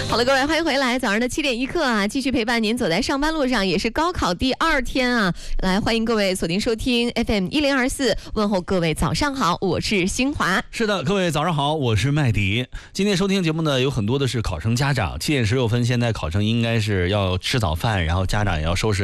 好了，各位，欢迎回来。早上的7点1刻啊，继续陪伴您走在上班路上，也是高考第2天啊。来，欢迎各位锁定收听 FM 1024，问候各位早上好，我是新华。 是的，各位早上好，我是麦迪。今天收听节目呢，有很多的是考生家长。7点16分，现在考生应该是要吃早饭，然后家长也要收拾